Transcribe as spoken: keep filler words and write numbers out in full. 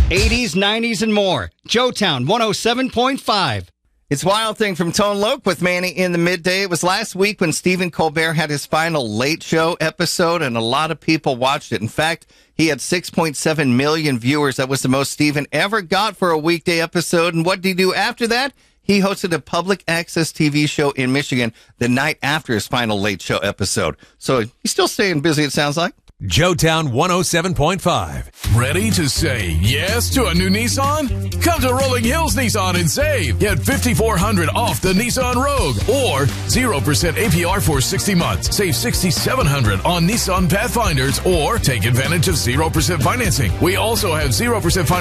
eighties, nineties, and more. Joetown one oh seven point five. It's Wild Thing from Tone Loc with Manny in the midday. It was last week when Stephen Colbert had his final Late Show episode, and a lot of people watched it. In fact, he had six point seven million viewers. That was the most Stephen ever got for a weekday episode. And what did he do after that? He hosted a public access T V show in Michigan the night after his final Late Show episode. So he's still staying busy, it sounds like. Joetown one oh seven point five. Ready to say yes to a new Nissan? Come to Rolling Hills Nissan and save. Get fifty-four hundred dollars off the Nissan Rogue or zero percent A P R for sixty months. Save sixty-seven hundred dollars on Nissan Pathfinders or take advantage of zero percent financing. We also have zero percent financing